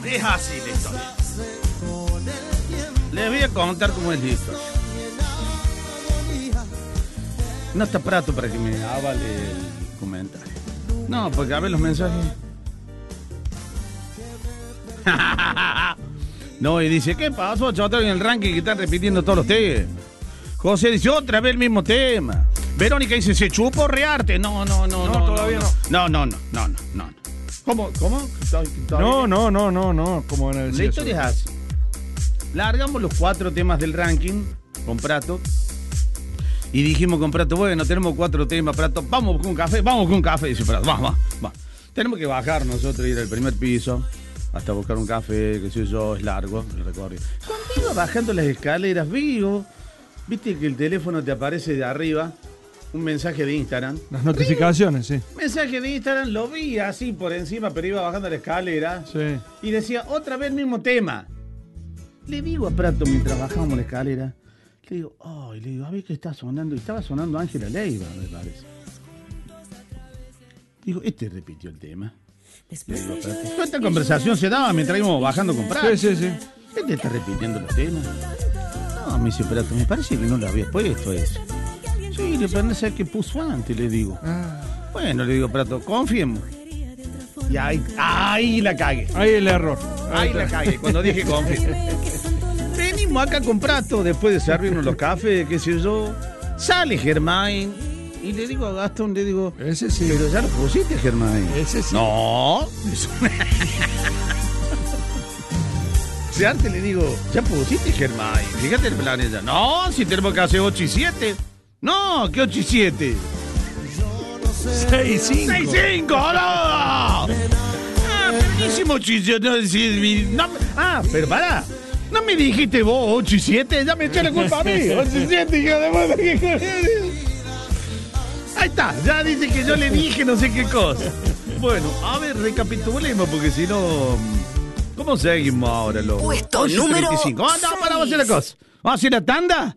Es así la historia. Les voy a contar cómo es la historia. No está Prato para que me avale el comentario. No, porque a ver los mensajes. No, y dice, ¿qué pasó, Chotero, en el ranking que están repitiendo todos los temas? José dice, otra vez el mismo tema. Verónica dice, se chupó rearte. No, todavía no. No. ¿Cómo? No, como en el la historia es así. Largamos los 4 temas del ranking con Prato. Y dijimos con Prato, bueno, tenemos 4 temas, Prato, vamos con un café, dice Prato, vamos. Tenemos que bajar nosotros, ir al primer piso, hasta buscar un café, qué sé yo, es largo el recorrido. Cuando iba bajando las escaleras, viste que el teléfono te aparece de arriba, un mensaje de Instagram. Las notificaciones, sí. Mensaje de Instagram, lo vi así por encima, pero iba bajando la escalera. Sí. Y decía, otra vez el mismo tema. Le digo a Prato mientras bajábamos la escalera, le digo, a ver qué está sonando. Y estaba sonando Ángela Leiva, me parece. Digo, repitió el tema. Le digo a Prato, toda esta conversación se daba mientras íbamos bajando con Prato. Sí. Está repitiendo los temas. No, me dice Prato, me parece que no lo había puesto eso. Sí, le parece que puso antes, le digo. Bueno, le digo, Prato, confiemos. Y ahí la cagué. Ahí el error. Ahí la cagué, cuando dije confiemos. Venimos acá con Prato, después de servirnos los cafés, qué sé yo. Sale Germain. Y le digo a Gastón, ese sí. Pero ya lo pusiste, Germain. Ese sí. No. Si antes le digo, ya pusiste, Germain. Fíjate el planeta. No, si tenemos que hacer 8 y 7. No, ¿qué 8 y 7? 6 y 5. 6 y 5, no. Buenísimo, 8 y 7. Pero pará. ¿No me dijiste vos 8 y 7? Ya me eché la culpa a mí. 8 y 7, hijo de madre. Ahí está, ya dice que yo le dije no sé qué cosa. Bueno, a ver, recapitulemos, porque si no... ¿Cómo seguimos ahora? Puesto número 25. Vamos a hacer la cosa. Vamos a hacer la tanda.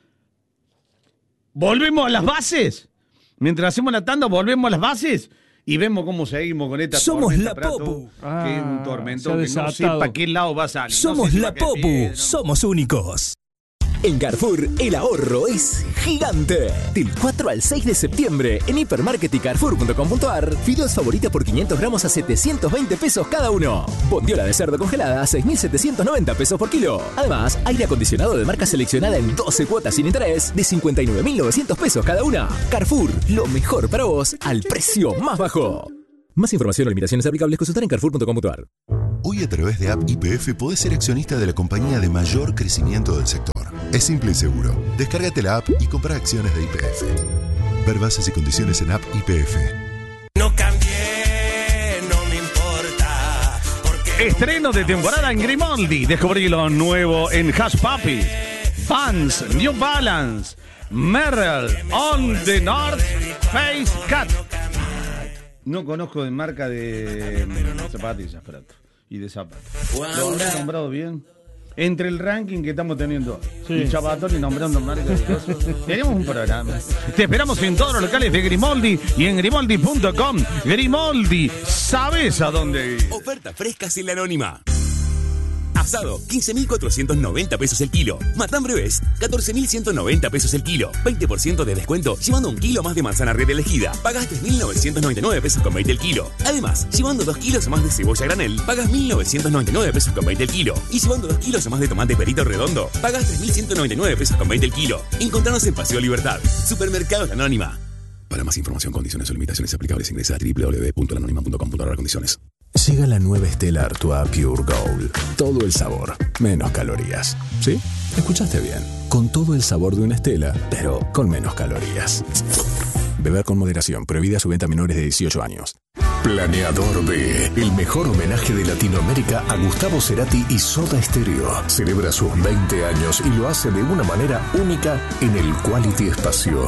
Volvemos a las bases. Mientras hacemos la tanda, volvemos a las bases. Y vemos cómo seguimos con esta Somos tormenta, la Prato, Popu. que es un tormentón que no sé desatado. para qué lado va a salir. Somos no sé si la para qué Popu, pie, somos únicos. En Carrefour, el ahorro es gigante. Del 4 al 6 de septiembre, en Hipermarket y Carrefour.com.ar, fideos favorita por 500 gramos a 720 pesos cada uno. Bondiola de cerdo congelada a 6.790 pesos por kilo. Además, aire acondicionado de marca seleccionada en 12 cuotas sin interés de 59.900 pesos cada una. Carrefour, lo mejor para vos al precio más bajo. Más información o limitaciones aplicables consultar en Carrefour.com.ar. Hoy a través de App YPF podés ser accionista de la compañía de mayor crecimiento del sector. Es simple y seguro. Descárgate la app y compra acciones de YPF. Ver bases y condiciones en App YPF. No cambié, no me importa. Porque Estreno de temporada en Grimaldi. Descubrí lo nuevo en Hush Puppies, Vans, New Balance, Merrell, On the North Face Cat. No conozco de marca de zapatillas, Prato, y de zapatos. ¿Lo has nombrado bien? Entre el ranking que estamos teniendo, Sí. y Chabatón y nombrando marcas de cosas, tenemos un programa. Te esperamos en todos los locales de Grimaldi y en grimaldi.com. Grimaldi, ¿sabes a dónde ir? Oferta fresca sin la anónima. Asado, 15.490 pesos el kilo. Matambre Best, 14.190 pesos el kilo. 20% de descuento llevando 1 kilo más de manzana red elegida. Pagas 3.999 pesos con 20 el kilo. Además, llevando 2 kilos más de cebolla granel, pagas 1.999 pesos con 20 el kilo. Y llevando 2 kilos más de tomate perito redondo, pagas 3.199 pesos con 20 el kilo. Encontranos en Paseo Libertad. Supermercados La Anónima. Para más información, condiciones o limitaciones aplicables, ingresa a www.lanonima.com.ar condiciones. Llega la nueva Stella Artois Pure Gold. Todo el sabor, menos calorías. ¿Sí? Escuchaste bien. Con todo el sabor de una Stella, pero con menos calorías. Beber con moderación. Prohibida su venta a menores de 18 años. Planeador B, el mejor homenaje de Latinoamérica a Gustavo Cerati y Soda Stereo. Celebra sus 20 años y lo hace de una manera única en el Quality Espacio.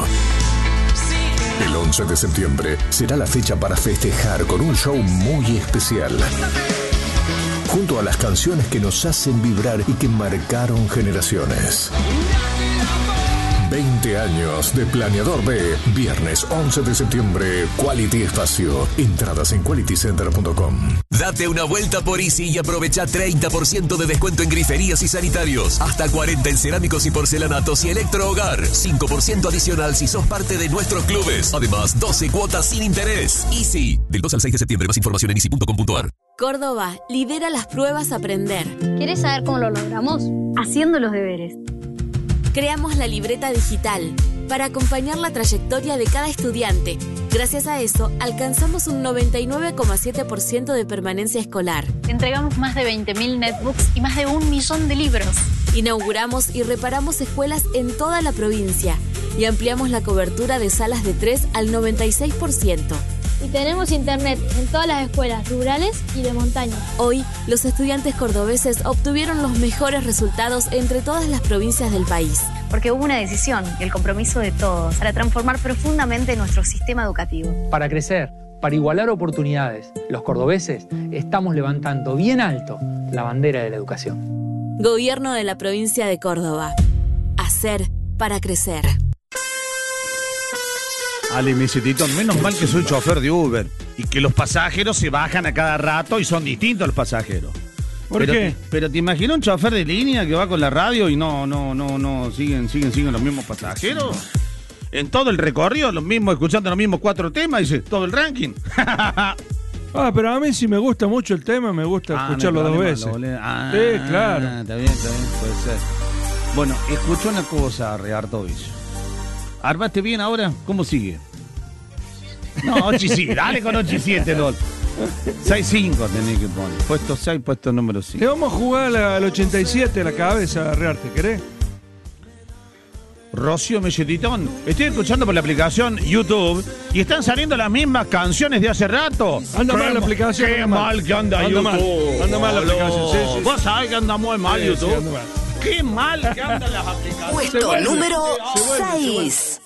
El 11 de septiembre será la fecha para festejar con un show muy especial. Junto a las canciones que nos hacen vibrar y que marcaron generaciones. 20 años de Planeador B. Viernes 11 de septiembre, Quality Espacio. Entradas en qualitycenter.com. Date una vuelta por Easy y aprovecha 30% de descuento en griferías y sanitarios. Hasta 40% en cerámicos y porcelanatos y electrohogar. 5% adicional si sos parte de nuestros clubes. Además, 12 cuotas sin interés. Easy. Del 2 al 6 de septiembre. Más información en easy.com.ar. Córdoba lidera las pruebas Aprender. ¿Querés saber cómo lo logramos? Haciendo los deberes. Creamos la libreta digital para acompañar la trayectoria de cada estudiante. Gracias a eso, alcanzamos un 99,7% de permanencia escolar. Entregamos más de 20.000 netbooks y más de 1 millón de libros. Inauguramos y reparamos escuelas en toda la provincia y ampliamos la cobertura de salas de 3 al 96%. Y tenemos internet en todas las escuelas rurales y de montaña. Hoy, los estudiantes cordobeses obtuvieron los mejores resultados entre todas las provincias del país. Porque hubo una decisión y el compromiso de todos para transformar profundamente nuestro sistema educativo. Para crecer, para igualar oportunidades, los cordobeses estamos levantando bien alto la bandera de la educación. Gobierno de la provincia de Córdoba. Hacer para crecer. Ale, me dice Tito, menos mal que soy chofer de Uber y que los pasajeros se bajan a cada rato y son distintos los pasajeros. ¿Por qué? Pero te imaginas un chofer de línea que va con la radio y no, siguen los mismos pasajeros. En todo el recorrido, los mismos, escuchando los mismos 4 temas, dice, todo el ranking. Pero a mí sí me gusta mucho el tema, me gusta escucharlo no 2 veces. Sí, claro. Está bien, puede ser. Bueno, escucha una cosa, Reartovich. ¿Armaste bien ahora? ¿Cómo sigue? No, 8-7, dale con 8-7, LOL. 6-5 tenés que poner. Puesto 6, puesto número 5. Te vamos a jugar al 87 a la cabeza, Rearte, ¿querés? Rocío Melletitón, estoy escuchando por la aplicación YouTube y están saliendo las mismas canciones de hace rato. Anda mal la aplicación. Qué mal que anda YouTube. Anda mal la aplicación, sí. Vos sabés que anda muy mal YouTube. Sí, Qué mal que andan las aplicaciones. Puesto número 6.